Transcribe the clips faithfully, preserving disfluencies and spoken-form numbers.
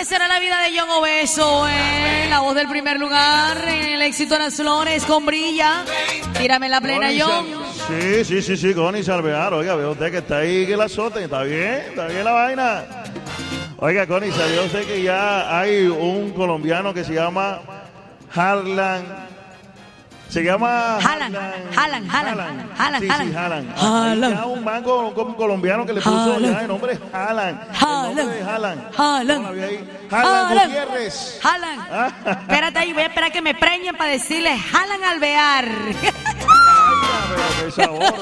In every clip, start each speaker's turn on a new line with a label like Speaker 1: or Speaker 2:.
Speaker 1: ¿qué será la vida de John Obeso? Eh? La voz del primer lugar en el éxito de las flores con Brilla. Tírame la plena,
Speaker 2: Connie
Speaker 1: John.
Speaker 2: Sal- Sí, sí, sí, sí, Connie Salvear. Oiga, veo usted que está ahí, que la azoten. Está bien, está bien la vaina. Oiga, Connie, yo sé que ya hay un colombiano que se llama Harlan. Se llama
Speaker 1: Haaland, Haaland, Haaland, Haaland,
Speaker 2: Sí, sí, Haaland.
Speaker 1: Haaland.
Speaker 2: Hay ya un mango un colombiano que le puso
Speaker 1: Haaland.
Speaker 2: ya el nombre Haaland. El
Speaker 1: Haaland.
Speaker 2: nombre de Haaland.
Speaker 1: Haaland.
Speaker 2: ¿Cómo la vi ahí? Haaland Gutiérrez.
Speaker 1: Haaland.
Speaker 2: Ah.
Speaker 1: Espérate ahí, voy a esperar que me preñen para decirle Haaland Alvear.
Speaker 2: Pero qué sabor.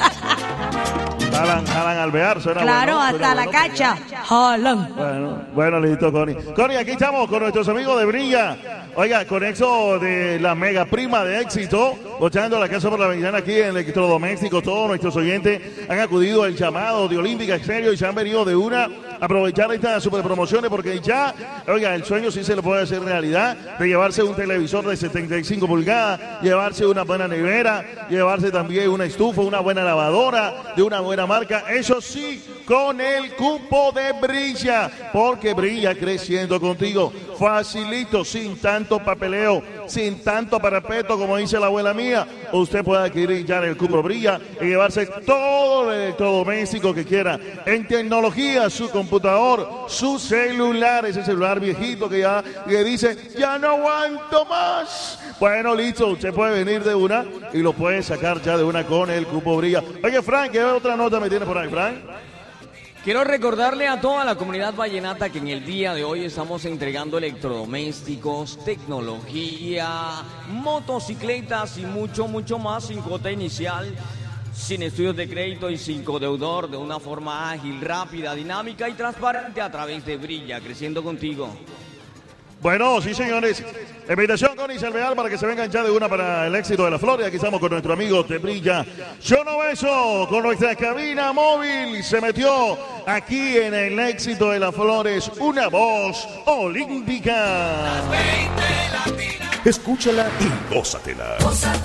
Speaker 2: Jalan, jalan Alvear, suena
Speaker 1: Claro,
Speaker 2: bueno,
Speaker 1: hasta
Speaker 2: suena
Speaker 1: la
Speaker 2: bueno,
Speaker 1: cacha. Haaland.
Speaker 2: Bueno, bueno, listo, Connie. Connie, aquí estamos con nuestros amigos de Brilla. Oiga, con eso de la mega prima de éxito, bochando la casa por la mañana aquí en Electrodomésticos. Todos nuestros oyentes han acudido al llamado de Olímpica Exterior y se han venido de una a aprovechar estas super promociones porque ya, oiga, el sueño sí se le puede hacer realidad de llevarse un televisor de setenta y cinco pulgadas, llevarse una buena nevera, llevarse también una estufa, una buena lavadora de una buena marca, eso sí, con el cupo de Brilla, porque Brilla creciendo contigo, facilito, sin tanto papeleo, sin tanto parapeto, como dice la abuela mía, usted puede adquirir ya el cupo Brilla y llevarse todo el electrodoméstico que quiera, en tecnología, su computador, su celular, ese celular viejito que ya que dice, ya no aguanto más. Bueno, listo, usted puede venir de una y lo puede sacar ya de una con el cupo Brilla. Oye, Frank, ¿qué otra nota me tiene por ahí, Frank?
Speaker 3: Quiero recordarle a toda la comunidad vallenata que en el día de hoy estamos entregando electrodomésticos, tecnología, motocicletas y mucho, mucho más sin cuota inicial, sin estudios de crédito y sin codeudor, de una forma ágil, rápida, dinámica y transparente a través de Brilla, creciendo contigo.
Speaker 2: Bueno, sí, señores. Invitación con Isalveal para que se vengan ya de una para el éxito de la flor. Y aquí estamos con nuestro amigo de Brilla. John Obeso con nuestra cabina móvil. Se metió aquí en el éxito de las flores. Una voz olímpica.
Speaker 4: Escúchala y gózatela.